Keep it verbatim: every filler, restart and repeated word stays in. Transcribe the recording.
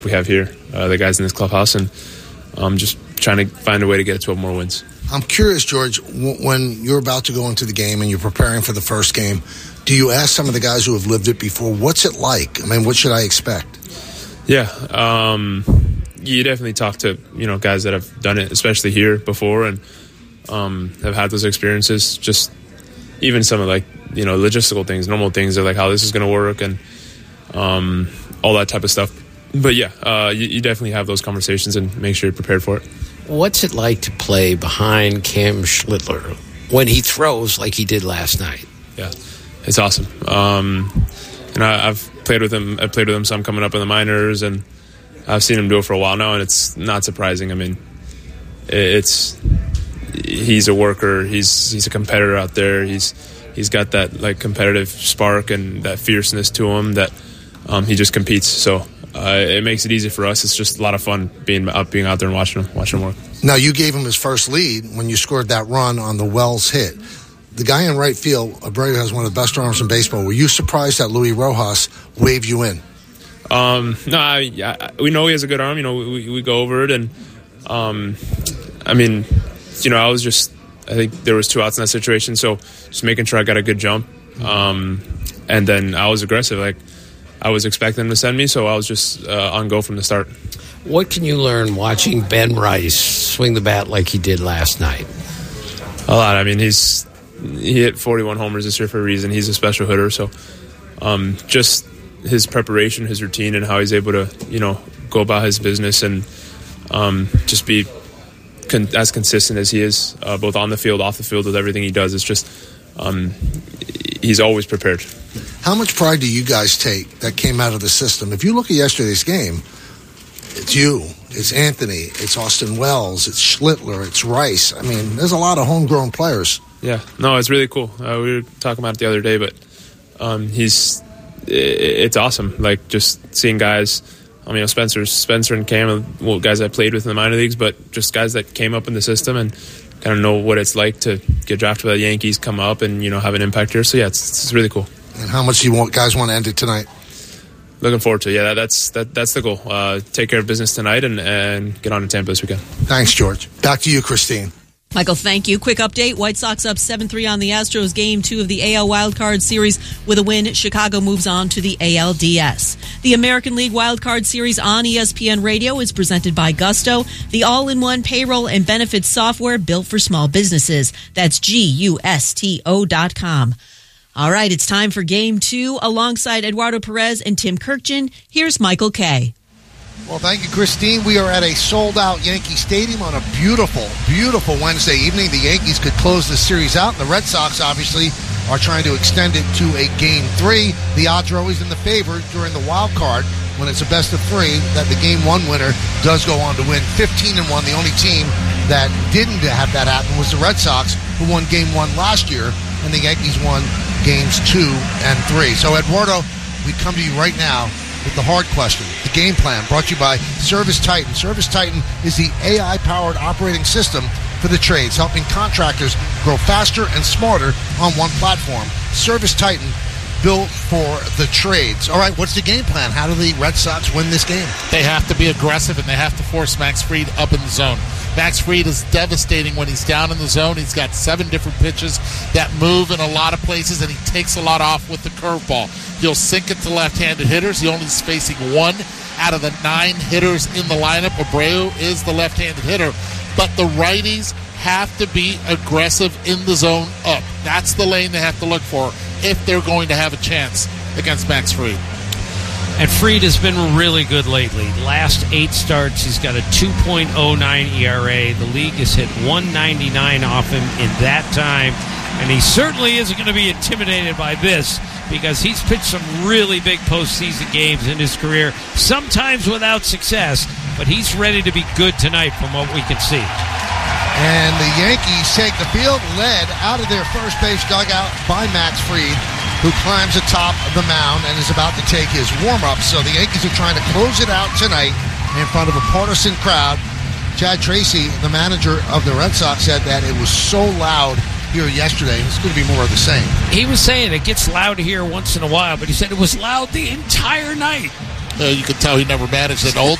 we have here, uh, the guys in this clubhouse, and um, just trying to find a way to get twelve more wins. I'm curious, George, w- when you're about to go into the game and you're preparing for the first game, do you ask some of the guys who have lived it before, what's it like? I mean, what should I expect? Yeah, um, you definitely talk to, you know, guys that have done it, especially here before, and um, have had those experiences. Just even some of, like, you know, logistical things, normal things of like how this is going to work and um, all that type of stuff. But yeah, uh, you, you definitely have those conversations and make sure you're prepared for it. What's it like to play behind Cam Schlittler when he throws like he did last night? Yeah, it's awesome. Um, and I, I've played with him. I played with him some coming up in the minors, and I've seen him do it for a while now, and it's not surprising. I mean, it's he's a worker. He's he's a competitor out there. He's he's got that like competitive spark and that fierceness to him that um, he just competes. So. Uh, it makes it easy for us. It's just a lot of fun being out, being out there and watching him, watching him work. Now, you gave him his first lead when you scored that run on the Wells hit. The guy in right field, Abreu, has one of the best arms in baseball. Were you surprised that Luis Rojas waved you in? Um, no, I, I, we know he has a good arm. You know, we, we go over it, and um, I mean, you know, I was just, I think there was two outs in that situation, so just making sure I got a good jump, um, and then I was aggressive, like. I was expecting him to send me, so I was just uh, on go from the start. What can you learn watching Ben Rice swing the bat like he did last night? A lot. I mean, he's he hit forty-one homers this year for a reason. He's a special hitter, so um, just his preparation, his routine, and how he's able to, you know, go about his business and um, just be con- as consistent as he is, uh, both on the field, off the field, with everything he does. It's just um, he's always prepared. How much pride do you guys take that came out of the system? If you look at yesterday's game, it's you, it's Anthony, it's Austin Wells, it's Schlittler, it's Rice. I mean, there's a lot of homegrown players. Yeah, no, it's really cool. Uh, we were talking about it the other day, but um, he's it's awesome. Like, just seeing guys, I mean, you know, Spencer, Spencer and Cam, well, guys I played with in the minor leagues, but just guys that came up in the system and kind of know what it's like to get drafted by the Yankees, come up and, you know, have an impact here. So, yeah, it's, it's really cool. And how much do you want, guys want to end it tonight? Looking forward to it. Yeah, that, that's that, that's the goal. Uh, take care of business tonight and, and get on to Tampa this weekend. Thanks, George. Back to you, Christine. Michael, thank you. Quick update. White Sox up seven three on the Astros. Game two of the A L Wildcard Series. With a win, Chicago moves on to the A L D S. The American League Wildcard Series on E S P N Radio is presented by Gusto, the all-in-one payroll and benefits software built for small businesses. That's G U S T O dot com. All right, it's time for Game two. Alongside Eduardo Perez and Tim Kirkjian, here's Michael Kay. Well, thank you, Christine. We are at a sold-out Yankee Stadium on a beautiful, beautiful Wednesday evening. The Yankees could close this series out, and the Red Sox, obviously, are trying to extend it to a Game three. The odds are always in the favor during the wild card when it's a best of three that the Game one winner does go on to win fifteen and one. The only team that didn't have that happen was the Red Sox, who won Game one last year, and the Yankees won Games two and three. So, Eduardo, we come to you right now with the hard question, the game plan, brought to you by Service Titan. Service Titan is the A I-powered operating system for the trades, helping contractors grow faster and smarter on one platform. Service Titan, built for the trades. All right, what's the game plan? How do the Red Sox win this game? They have to be aggressive, and they have to force Max Fried up in the zone. Max Fried is devastating when he's down in the zone. He's got seven different pitches that move in a lot of places, and he takes a lot off with the curveball. He'll sink it to left-handed hitters. He only is facing one out of the nine hitters in the lineup. Abreu is the left-handed hitter, but the righties have to be aggressive in the zone up. That's the lane they have to look for if they're going to have a chance against Max Fried. And Fried has been really good lately. Last eight starts, he's got a two point oh nine E R A. The league has hit one ninety-nine off him in that time. And he certainly isn't going to be intimidated by this because he's pitched some really big postseason games in his career, sometimes without success. But he's ready to be good tonight from what we can see. And the Yankees take the field, led out of their first base dugout by Max Fried, who climbs atop the mound and is about to take his warm-up. So the Yankees are trying to close it out tonight in front of a partisan crowd. Chad Tracy, the manager of the Red Sox, said that it was so loud here yesterday, and it's going to be more of the same. He was saying it gets loud here once in a while, but he said it was loud the entire night. Uh, you could tell he never managed an old